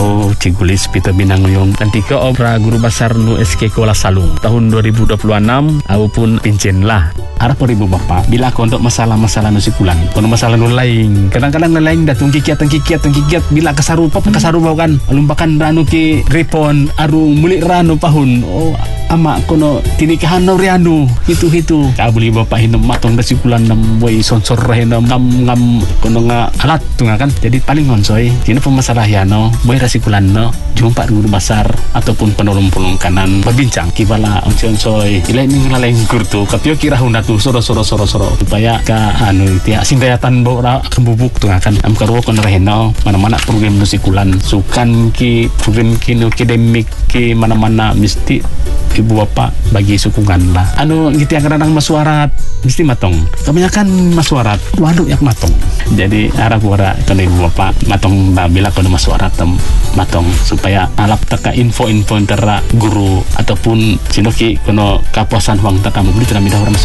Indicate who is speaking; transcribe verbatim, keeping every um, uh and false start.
Speaker 1: atau Cigulis Pita Binangyong dan tiga obra guru besar nu S K Kuala Salung tahun dua ribu dua puluh enam aku pun pincin lah. Harap ibu bapak bila aku untuk masalah-masalah nusikulan kalau masalah nu lain kadang-kadang lain datung kikiat kikiat kikiat bila kesarupa kesarupa kan lumpakan ranu ki repon aru mulik ranu pahun oh ama kono tinikahan no rianu itu itu kabuli bapak hinam matong nusikulan nam boy sonsor hinam ngam ngam kono nga alat tuh kan jadi paling ngonsoy tino pemasalah ya no boy rasikulan no jumpa guru besar ataupun penolong-penolong kanan berbincang kibala onsoy ilain ning laleng kurtu kapio kira hunda tu soro soro soro soro supaya ka anu tiak singgayatan bora kembubuk tu akan am karo kon reheno mana-mana program musikulan sukan ki program ki nu akademik ki mana-mana mesti ibu bapak bagi sukungan lah anu gitu yang kadang masuarat mesti matong kebanyakan masuarat waduh yak matong jadi arah gua kan ibu bapak matong bila kono masuarat tem matong supaya alap teka info-info antara guru ataupun sinoki kono kapuasan huang teka membeli tidak minta orang